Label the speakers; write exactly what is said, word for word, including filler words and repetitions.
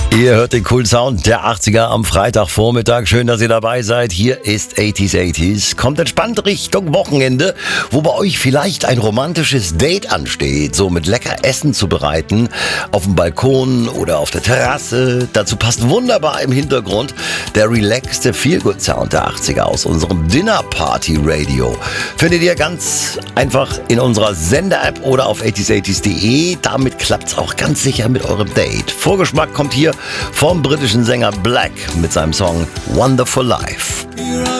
Speaker 1: Ihr hört den coolen Sound der achtziger am Freitagvormittag. Schön, dass ihr dabei seid. Hier ist achtziger achtziger. Kommt entspannt Richtung Wochenende, wo bei euch vielleicht ein romantisches Date ansteht, so mit lecker Essen zu bereiten, auf dem Balkon oder auf der Terrasse. Dazu passt wunderbar im Hintergrund der relaxte Feelgood-Sound der achtziger aus unserem Dinner Party Radio. Findet ihr ganz einfach in unserer Sender-App oder auf achtziger achtziger punkt de. Damit klappt's auch ganz sicher mit eurem Date. Vorgeschmack kommt hier vom britischen Sänger Black mit seinem Song Wonderful Life.